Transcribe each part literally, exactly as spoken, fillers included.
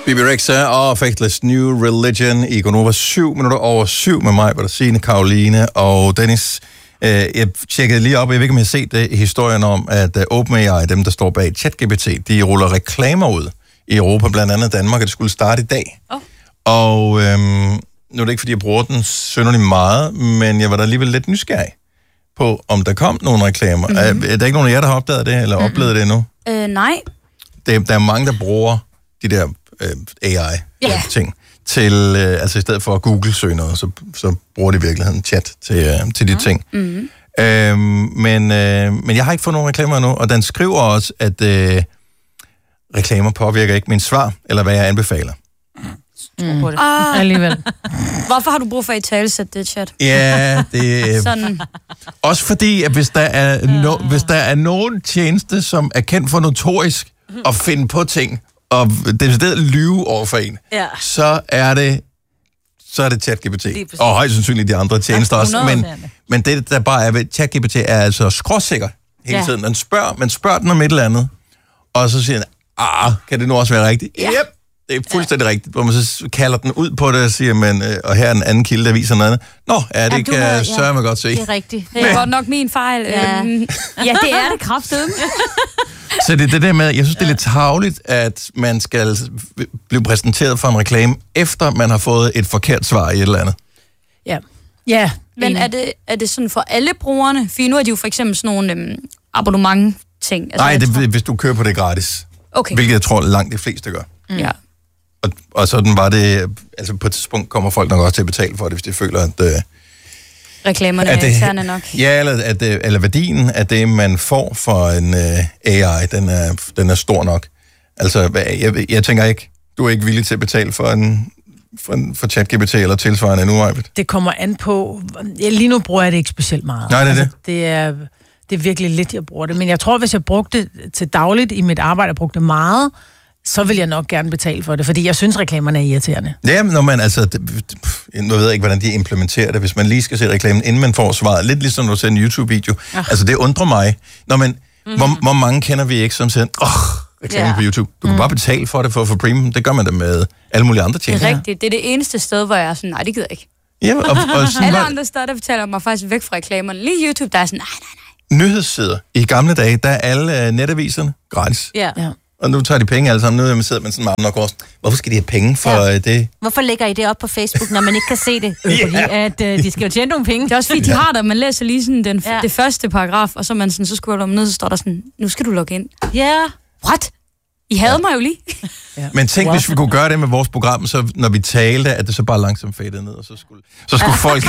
B B Rexha og Faithless New Religion i Gonova syv minutter over syv med mig, hvor der Signe, Karoline og Dennis. Jeg tjekkede lige op, jeg ved ikke, om jeg har set det, historien om, at OpenAI, dem der står bag ChatGPT, de ruller reklamer ud i Europa, blandt andet Danmark, at det skulle starte i dag. Oh. Og øhm, nu er det ikke, fordi jeg bruger den synderligt meget, men jeg var da alligevel lidt nysgerrig på, om der kom nogle reklamer. Mm-hmm. Er, er der ikke nogen af jer, der har opdaget det, eller mm-hmm. oplevet det endnu? Øh, nej. Det, der er mange, der bruger de der øh, A I-ting yeah. til, øh, altså i stedet for at Google-søge noget, så, så bruger de i virkeligheden chat til, øh, til de mm. ting. Mm-hmm. Øhm, men, øh, men jeg har ikke fået nogen reklamer endnu, og den skriver også, at øh, reklamer påvirker ikke min svar, eller hvad jeg anbefaler. Mm. På det. Ah. Alligevel. Hvorfor har du brug for at italesætte det, chat? Ja, det sådan. Også fordi, at hvis der er, no, hvis der er nogen tjeneste, som er kendt for notorisk at finde på ting, og det er stedet lyve over for en, ja. så er det så er det ChatGPT. Og højst sandsynligt de andre tjenester også. Men, men det, der bare er ved ChatGPT, er altså skråsikker hele tiden. Man spørger, man spørger den om et eller andet, og så siger den, ah, kan det nu også være rigtigt? Ja. Yep. Det er fuldstændig ja. rigtigt, hvor man så kalder den ud på det og siger, man, øh, og her er en anden kilde, der viser noget andet. Nå, ja, det ja, kan jeg ja. sørge mig godt se. Det er rigtigt. Det er godt nok min fejl. Ja, øhm, ja det er det kraftedeme. Så det er det der med, jeg synes, det er lidt tarveligt, at man skal blive præsenteret for en reklame, efter man har fået et forkert svar i et eller andet. Ja. Ja. Men er det, er det sådan for alle brugerne? For nu er de jo for eksempel sådan nogle øhm, abonnement-ting. Altså, Nej, det, tror... hvis du kører på det gratis. Okay. Hvilket jeg tror langt de fleste gør. Mm. Ja. Og, og sådan var det, altså på et tidspunkt kommer folk nok også til at betale for det, hvis de føler, at... Øh, reklamerne er eksterne nok. Ja, eller, at, eller værdien af det, man får for en uh, A I, den er, den er stor nok. Altså, jeg, jeg tænker ikke, du er ikke villig til at betale for en for, en, for ChatGPT eller tilsvarende nu, Ejvind? Det kommer an på... Ja, lige nu bruger jeg det ikke specielt meget. Nej, det er det. Altså, det er... Det er virkelig lidt, jeg bruger det. Men jeg tror, hvis jeg brugte det til dagligt i mit arbejde, og brugte det meget, så vil jeg nok gerne betale for det, fordi jeg synes, reklamerne er irriterende. Ja, men når man altså... Det, nu ved jeg ikke, hvordan de implementerer det. Hvis man lige skal se reklamen, inden man får svaret. Lidt ligesom når du ser en YouTube-video. Ja. Altså, det undrer mig. Når man, mm-hmm. hvor, hvor mange kender vi ikke, som siger, åh, oh, reklame ja. på YouTube. Du kan mm. bare betale for det for at få premium. Det gør man da med alle mulige andre ting. Det er rigtigt. Det er det eneste sted, hvor jeg er sådan, nej, det gider jeg ikke. Ja, og, og sådan, alle andre steder, der betaler mig faktisk væk fra reklamerne. Lige YouTube, der er sådan, nej, nej, nej. Nyhedssider. I gamle dage, der er alle uh, netaviserne gratis. Ja. ja. Og nu tager de penge alle sammen. Nu sidder man sådan meget nok også. Hvorfor skal de have penge for ja. det? Hvorfor lægger I det op på Facebook, når man ikke kan se det? Yeah. Fordi at, uh, de skal jo tjene nogle penge. Det er også fordi, de ja. har der. Man læser lige sådan den, ja. det første paragraf, og så man sådan, så scroller man ned, så står der sådan, nu skal du logge ind. Ja. Yeah. What? I havde ja. mig jo lige. Ja. Men tænk, hvis vi kunne gøre det med vores program, så når vi talte, at det så bare langsomt fadede ned, og så skulle, så skulle folk...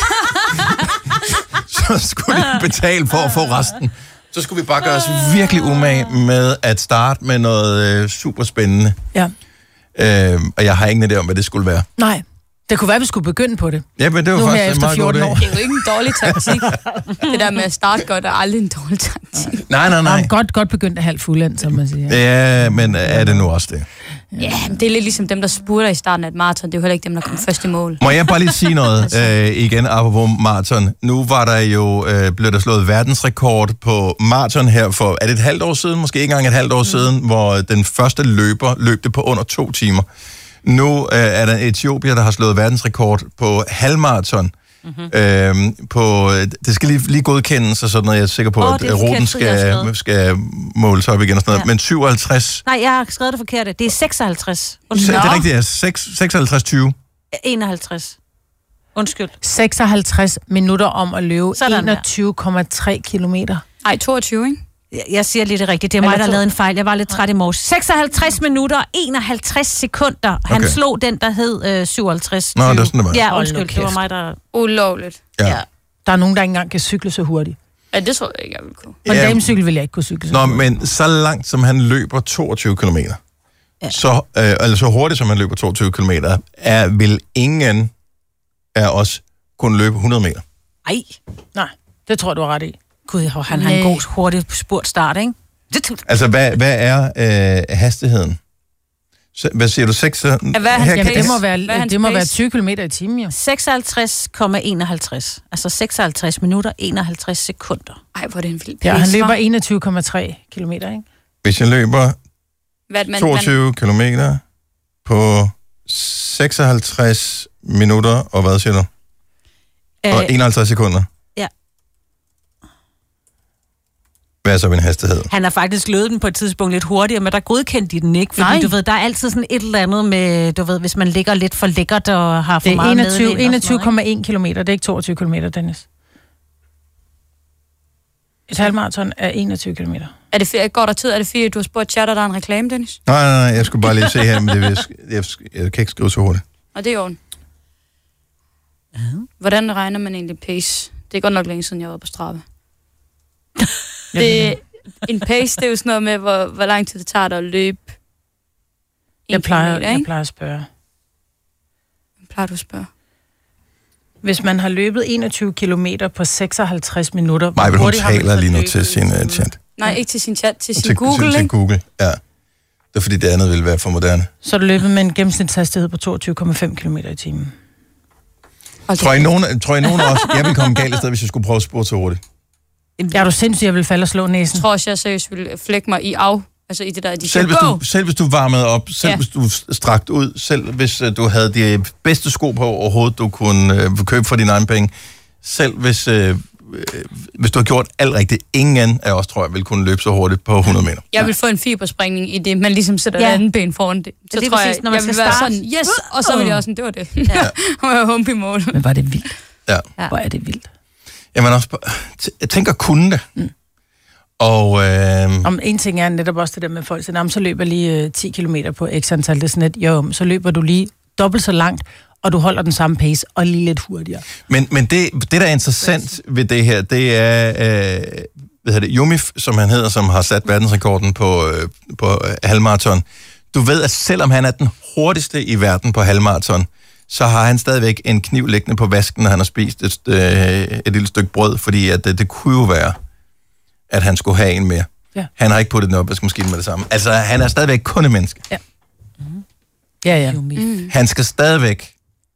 så skulle de betale for at få resten. Så skulle vi bare gøre os virkelig umage med at starte med noget øh, super spændende. Ja. Øh, og jeg har ingen idé om, hvad det skulle være. Nej. Det kunne være, at vi skulle begynde på det. Ja, men det var nu faktisk en meget god år. Det er jo ikke en dårlig taktik. Det der med at starte godt er aldrig en dårlig taktik. Nej, nej, nej. Jeg godt, godt begyndt af halvt fuldendt, som man siger. Ja, men er det nu også det? Ja, det er lidt ligesom dem, der spurter i starten af et maraton. Det er jo heller ikke dem, der kommer først i mål. Må jeg bare lige sige noget øh, igen, apropos maraton. Nu var der jo, øh, blev der slået verdensrekord på maraton her for, er det et halvt år siden? Måske ikke engang et halvt år mm. siden, hvor den første løber løb det på under to timer. Nu øh, er der Etiopier, der har slået verdensrekord på halvmaraton. Mm-hmm. Øhm, på, det skal lige, lige godkendes og sådan noget. Jeg er sikker på, oh, at ruten skal, skal måles op igen og sådan noget. Ja. Men syvoghalvtreds... Nej, jeg har skrevet det forkert. Det er seksoghalvtreds. Undskyld. Det er rigtigt, ja. seksoghalvtreds tyve. enoghalvtreds. Undskyld. seksoghalvtreds minutter om at løbe enogtyve komma tre kilometer. Ej, toogtyve, ikke? Jeg siger lige det rigtigt. Det er mig, der har lavet en fejl. Jeg var lidt træt i morges. seksoghalvtreds minutter, enoghalvtreds sekunder. Han okay. slog den, der hed øh, syvoghalvtreds tyve. Nå, det er sådan, det var. Ja, undskyld. Det var mig, der... Ulovligt. Ja. ja. Der er nogen, der ikke engang kan cykle så hurtigt. Ja, det tror jeg ikke, jeg vil kunne. På en ja. damecykel vil jeg ikke kunne cykle så Nå, hurtigt. men så langt, som han løber toogtyve kilometer, ja. så, øh, eller så hurtigt, som han løber toogtyve kilometer, er, vil ingen af os kunne løbe hundrede meter. Ej, nej. Det tror jeg, du har ret i. Gud, han har en god, hurtig spurt start, ikke? Altså, hvad, hvad er øh, hastigheden? Hvad siger du? seks? Ja, her, det må være, det må være tyve kilometer i timen, jo. seksoghalvtreds komma enoghalvtreds. Altså seksoghalvtreds minutter, enoghalvtreds sekunder. Ej, hvor er det en vild pris. Ja, han løber enogtyve komma tre kilometer, ikke? Hvis jeg løber Hvad, man, toogtyve man... kilometer på seksoghalvtreds minutter, og hvad siger du? Og Øh, enoghalvtreds sekunder. Ja. Hvad er så min hastighed? Han har faktisk løbet den på et tidspunkt lidt hurtigere, men der godkendte de den ikke, fordi Nej. du ved, der er altid sådan et eller andet med, du ved, hvis man ligger lidt for lækkert og har for Det er meget enogtyve medvind og sådan enogtyve noget, komma en kilometer, det er ikke toogtyve kilometer, Dennis. Et halvmarathon er enogtyve kilometer. Er det ferie, går der tid? Er det fordi, du har spurgt chatter, der er en reklame, Dennis? Nej, nej, nej, jeg skulle bare lige se her, men det vil, jeg, jeg kan ikke skrive så hurtigt. Og det er jo. Hvordan regner man egentlig pace? Det er godt nok længe siden, jeg var på Strava. Det, en pace, det er jo sådan noget med, hvor, hvor lang tid det tager dig at løbe. Jeg plejer, kilometer, jeg ikke? plejer at spørge. Hvad plejer du at spørge? Hvis man har løbet enogtyve kilometer på seksoghalvtreds minutter, hvor Maja, hun hurtigt har man taler så lige nu løbet til i sin uh, timen? chat. Nej, ikke til sin chat, til sin til, Google, til, til ikke? Google, ja. Det er fordi, det andet ville være for moderne. Så er du løbet med en gennemsnitshastighed på toogtyve komma fem kilometer i timen. Okay. Tror I, nogen, tror I nogen af os, jeg ville komme galt af sted, hvis jeg skulle prøve at spurte så hurtigt? Ja, er du sindssygt, jeg vil falde og slå næsen? Jeg tror også, jeg seriøst ville flække mig i af. Altså i det der, de Selv hvis, siger, du, selv hvis du varmede op, selv Ja. hvis du strakt ud, selv hvis uh, du havde de bedste sko på overhovedet, du kunne uh, købe for dine egne penge, selv hvis, uh, hvis du har gjort alt rigtigt, ingen af os, tror jeg, vil kunne løbe så hurtigt på hundrede meter. jeg vil få en fiberspringning i det, man ligesom sætter ja. Ja. et andet ben foran det. Så lige tror præcis, jeg, når man jeg vil skal være starte. sådan, yes, og så vil jeg også sådan, det var det. Ja. Og jeg hump i mål. Men var det vildt? Ja. Ja. Hvor er det vildt? Jamen også, bare- t- jeg tænker kunne det. Mm. Og øh, Om en ting er netop også det der med folk, så, så løber jeg lige øh, ti kilometer på x antal, det er sådan et, jo, så løber du lige dobbelt så langt, og du holder den samme pace, og lige lidt hurtigere. Men, men det, det, der er interessant ved det her, det er, øh, hvad hedder det, Jumif, som han hedder, som har sat verdensrekorden på, øh, på øh, halvmarathon. Du ved, at selvom han er den hurtigste i verden på halvmarathon, så har han stadigvæk en kniv liggende på vasken, når han har spist et, øh, et lille stykke brød, fordi at, det, det kunne jo være, at han skulle have en mere. Ja. Han har ikke puttet den op, jeg skal måske med det samme. Altså, han er stadigvæk kun et menneske. Ja. Ja, ja. Mm. Han skal stadigvæk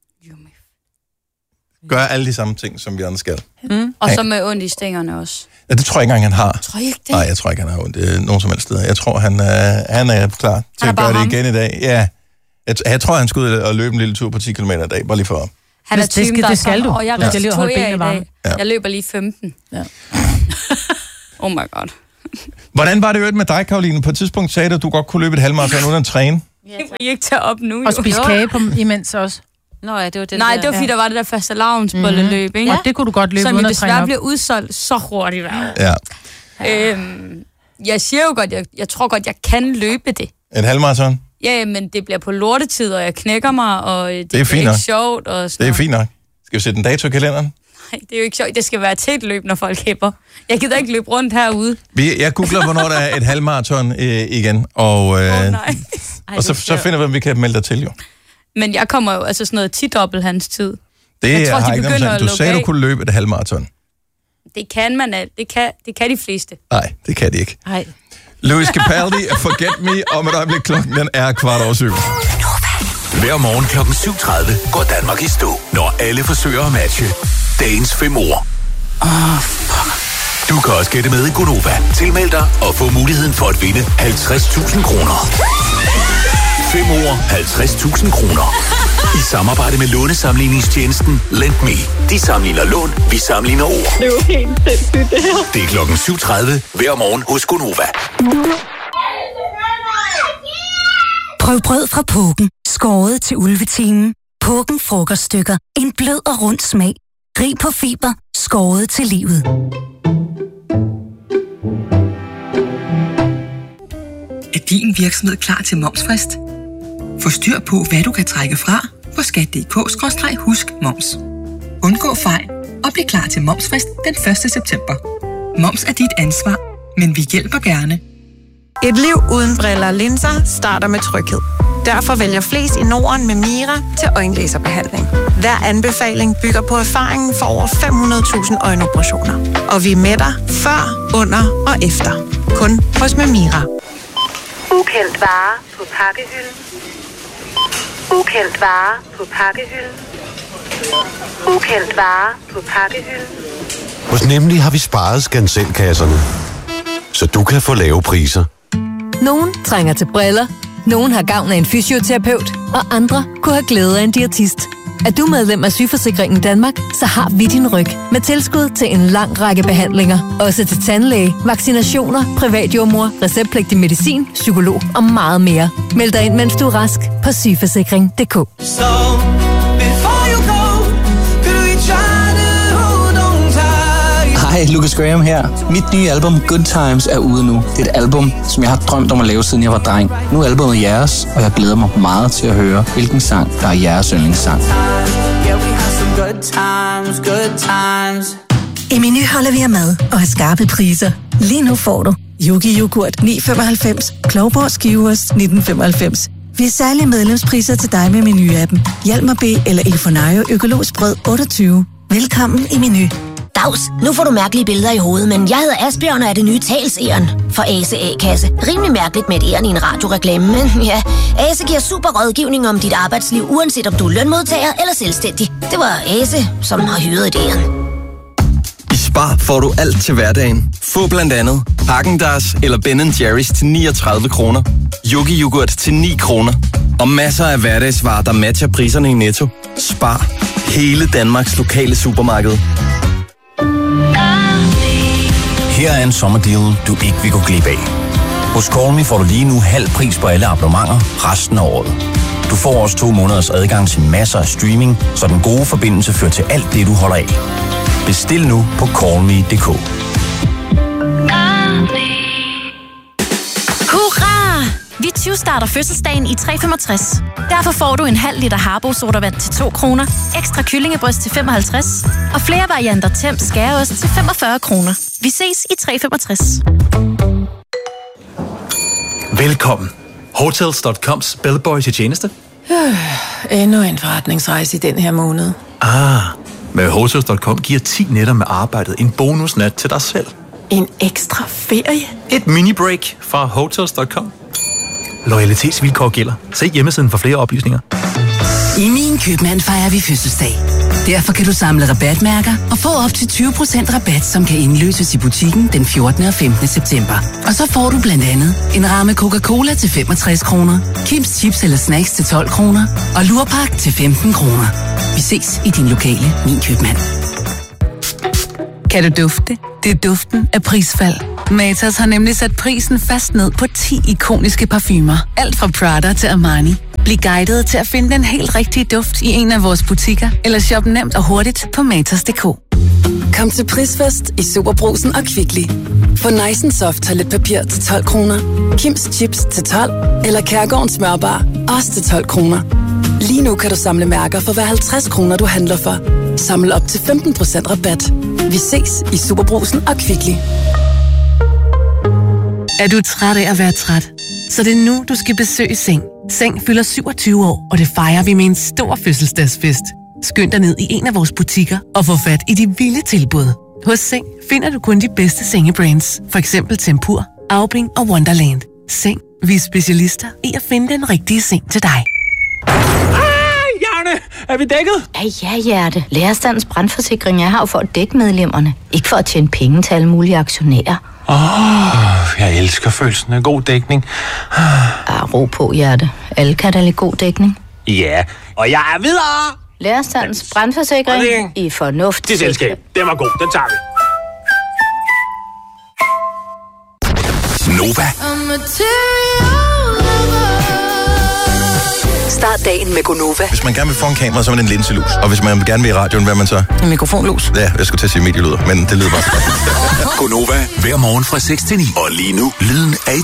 gøre alle de samme ting, som vi andre skal. Mm. Og så med ondt i stængerne også. Ja, det tror jeg ikke engang, han har. Tror I ikke det? Nej, jeg tror ikke, han har ondt øh, nogen som helst steder. Jeg tror, han, øh, han er klar til Han er at bare gøre det ham. igen i dag. Ja. Jeg, t- jeg tror, han skal ud og løbe en lille tur på ti kilometer i dag, bare lige for. Han er Det- det typen, skal- der er det skal sådan, du. og jeg Du skal lige holde restituerer benene i varme. dag. Ja. Jeg løber lige femten. Ja. Oh my god. Hvordan var det øvrigt med dig, Karoline? På et tidspunkt sagde du, at du godt kunne løbe et halvmarathon uden at træne. Det må I ikke tage op nu, Og jo. spise kage på, imens også. Nå ja, det var den Nej, der. det var fordi, der var det der faste lavnsbolleløb, ikke? Og det kunne du godt løbe Som uden jo at træne desværre op. bliver udsolgt så hurtigt hver år. Ja. Øhm, jeg siger jo godt, jeg, jeg tror godt, jeg kan løbe det. Et halvmarathon? Ja, men det bliver på lortetid, og jeg knækker mig, og det, Det er bliver fint ikke nok. sjovt. Og sådan Det er noget. fint nok. Skal vi sætte en dato i kalenderen? Nej, det er jo ikke sjovt. Det skal være til et løb, når folk hæpper. Jeg gider ikke løbe rundt herude. Vi, jeg googler, hvornår der er et halvmarathon øh, igen, og, øh, Åh, oh, nej. og så, så finder vi, om vi kan melde dig til, jo. Men jeg kommer jo altså sådan noget ti-dobbelt hans tid. Det Jeg tror, de har ikke noget begynder med at Du lukke sagde, du af. kunne løbe et halvmarathon. Det kan man alt. Det kan, det kan de fleste. Nej, det kan de ikke. Nej. Louis Capaldi, Forget Me, om et øjeblik klokken, den er kvart over syv. Hver morgen klokken syv tredive går Danmark i stå, når alle forsøger at matche dagens fem ord. Åh, fuck. Du kan også gætte med i Gonova. Tilmeld dig og få muligheden for at vinde halvtreds tusind kroner. Fem ord, halvtreds tusind kroner. I samarbejde med lånesamligningstjenesten LendMe. De sammenligner lån, vi sammenligner ord. Det er jo helt sindssygt, det her. Det er klokken syv tredive hver morgen hos Gonova. Prøv brød fra Pågen. Skåret til ulvetimen. Pågen frokoststykker. En blød og rund smag. Rig på fiber. Skåret til livet. Er din virksomhed klar til momsfrist? Få styr på, hvad du kan trække fra på skat punktum d k skråstreg husk moms. Undgå fejl og bliv klar til momsfrist den første september. Moms er dit ansvar, men vi hjælper gerne. Et liv uden briller og linser starter med tryghed. Derfor vælger flest i Norden med Mira til øjenlaserbehandling. Hver anbefaling bygger på erfaringen for over fem hundrede tusind øjenoperationer. Og vi er med dig før, under og efter. Kun hos Mira. Ukendt vare på pakkehylden. Ukendt vare på pakkehylden. Ukendt vare på pakkehylden. Hos Nemlig har vi sparet skanselkasserne, så du kan få lave priser. Nogen trænger til briller, Nogle har gavn af en fysioterapeut, og andre kunne have glæde af en diætist. Er du medlem af Sygeforsikringen Danmark, så har vi din ryg med tilskud til en lang række behandlinger. Også til tandlæge, vaccinationer, privatjordmor, receptpligtig medicin, psykolog og meget mere. Meld dig ind, mens du er rask på sygeforsikring punktum d k. So, before you go, could we try to hold on tight? Hej, Lucas Graham her. Mit nye album Good Times er ude nu. Det er et album, som jeg har drømt om at lave, siden jeg var dreng. Nu er albumet jeres, og jeg glæder mig meget til at høre, hvilken sang, der er jeres yndlingssang. I Meny holder vi af mad og har skarpe priser. Lige nu får du Yogi Yoghurt ni femoghalvfems, Klovborg Skivers nitten femoghalvfems. Vi har særlige medlemspriser til dig med Meny-appen. Hjalmar B eller Ilfonayo Økologisk Brød otteogtyve. Velkommen i Meny. Dags, nu får du mærkelige billeder i hovedet, men jeg hedder Asbjørn og er det nye talsæren for Ase A-kasse. Rimelig mærkeligt med et æren i en radioreklame, men ja, Ase giver super rådgivning om dit arbejdsliv, uanset om du er lønmodtager eller selvstændig. Det var Ase, som har hyret et æren. I Spar får du alt til hverdagen. Få blandt andet Häagen-Dazs eller Ben and Jerry's til niogtredive kroner, Yogi Yoghurt til ni kroner og masser af hverdagsvarer, der matcher priserne i Netto. Spar. Hele Danmarks lokale supermarked. Her er en sommerdeal, du ikke vil gå glip af. Hos Call Me får du lige nu halv pris på alle abonnementer resten af året. Du får også to måneders adgang til masser af streaming, så den gode forbindelse fører til alt det, du holder af. Bestil nu på call me punktum d k. Hurra! Vi tyve-starter fødselsdagen i tre femogtres. Derfor får du en halv liter Harbo sodavand til to kroner, ekstra kyllingebryst til femoghalvtreds og flere varianter Temp skæreost til femogfyrre kroner. Vi ses i tre femogtres. Velkommen. Hotels punktum coms bellboy til tjeneste. Øh, endnu en forretningsrejse i den her måned. Ah, med Hotels punktum com giver ti nætter med arbejdet en bonusnat til dig selv. En ekstra ferie? Et mini-break fra Hotels punktum com. Loyalitetsvilkår gælder. Se hjemmesiden for flere oplysninger. I Min Købmand fejrer vi fødselsdag. Derfor kan du samle rabatmærker og få op til tyve procent rabat, som kan indløses i butikken den fjortende og femtende september. Og så får du blandt andet en ramme Coca-Cola til femogtres kroner, Kims Chips eller Snacks til tolv kroner og Lurpak til femten kroner. Vi ses i din lokale Min Købmand. Kan du dufte? Det er duften af prisfald. Matas har nemlig sat prisen fast ned på ti ikoniske parfumer. Alt fra Prada til Armani. Bliv guidet til at finde den helt rigtige duft i en af vores butikker, eller shop nemt og hurtigt på matas punktum d k. Kom til prisfest i Superbrugsen og Kvickly. Få Nice and Soft toiletpapir til tolv kroner, Kims Chips til tolv, eller Kærgårdens smørbar også til tolv kroner. Lige nu kan du samle mærker for hver halvtreds kroner, du handler for. Samle op til femten procent rabat. Vi ses i Superbrugsen og Kvickly. Er du træt af at være træt? Så det er nu, du skal besøge Seng. Seng fylder syvogtyve år, og det fejrer vi med en stor fødselsdagsfest. Skynd dig ned i en af vores butikker og få fat i de vilde tilbud. Hos Seng finder du kun de bedste sengebrands. For eksempel Tempur, Aubing og Wonderland. Seng. Vi er specialister i at finde den rigtige seng til dig. Janne, er vi dækket? Ja, ja, hjerte. Lærerstandens brandforsikring er her for at dække medlemmerne. Ikke for at tjene penge til alle mulige aktionærer. Åh, oh, jeg elsker følelsen af god dækning. Ah, ro på, hjerte. Alle kan da lide god dækning. Ja, og jeg er videre. Lærerstandens brandforsikring i fornuft. Det selskab, den var god, den tager vi. Nova. Start dagen med Gonova. Hvis man gerne vil få en kamera, så er man en linselus. Og hvis man gerne vil i radioen, hvad er man så? En mikrofonlus. Ja, jeg skulle til at sige medielyder, men det lyder bare. Gonova, hver morgen fra seks til ni. Og lige nu, lyden af